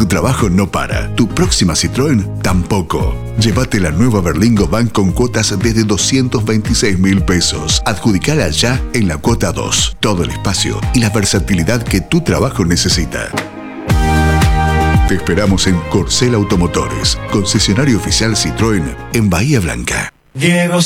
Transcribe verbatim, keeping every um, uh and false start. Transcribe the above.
tu trabajo no para. Tu próxima Citroën tampoco. Llévate la nueva Berlingo Van con cuotas desde doscientos veintiséis mil pesos. Adjudicala ya en la cuota dos. Todo el espacio y la versatilidad que tu trabajo necesita. Te esperamos en Corcel Automotores, concesionario oficial Citroën en Bahía Blanca. Diego